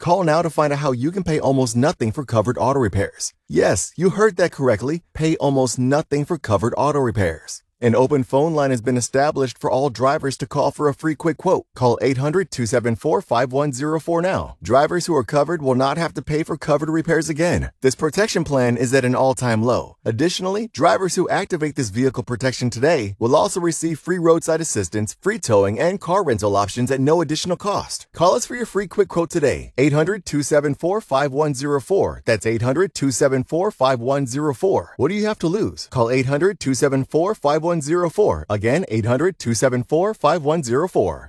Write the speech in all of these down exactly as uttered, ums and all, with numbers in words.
Call now to find out how you can pay almost nothing for covered auto repairs. Yes, you heard that correctly. Pay almost nothing for covered auto repairs. An open phone line has been established for all drivers to call for a free quick quote. Call eight hundred, two seven four, five one zero four now. Drivers who are covered will not have to pay for covered repairs again. This protection plan is at an all-time low. Additionally, drivers who activate this vehicle protection today will also receive free roadside assistance, free towing, and car rental options at no additional cost. Call us for your free quick quote today. eight hundred, two seven four, five one zero four. That's eight hundred, two seven four, five one zero four. What do you have to lose? Call eight hundred, two seven four, five one zero four. Again, eight hundred, two seven four, five one zero four.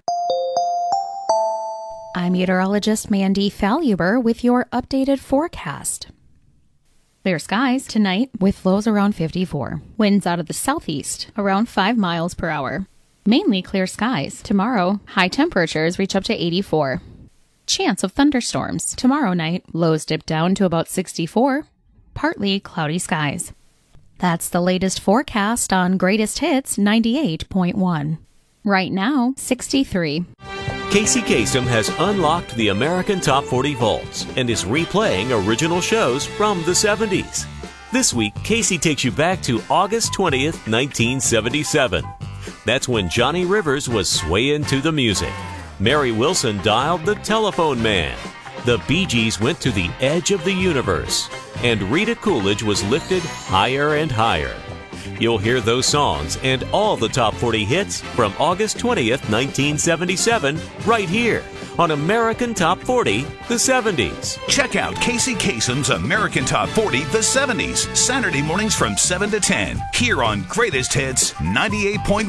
I'm meteorologist Mandy Faluber with your updated forecast. Clear skies tonight with lows around fifty-four. Winds out of the southeast around five miles per hour. Mainly clear skies. Tomorrow, high temperatures reach up to eighty-four. Chance of thunderstorms. Tomorrow night, lows dip down to about sixty-four. Partly cloudy skies. That's the latest forecast on Greatest Hits ninety-eight point one. Right now, sixty-three. Casey Kasem has unlocked the American Top forty vaults and is replaying original shows from the seventies. This week, Casey takes you back to August twentieth, nineteen seventy-seven. That's when Johnny Rivers was swaying to the music. Mary Wilson dialed the Telephone Man. The Bee Gees went to the edge of the universe. And Rita Coolidge was lifted higher and higher. You'll hear those songs and all the top forty hits from August twentieth, nineteen seventy-seven, right here on American Top forty, the seventies. Check out Casey Kasem's American Top forty, the seventies, Saturday mornings from seven to ten, here on Greatest Hits ninety-eight point one.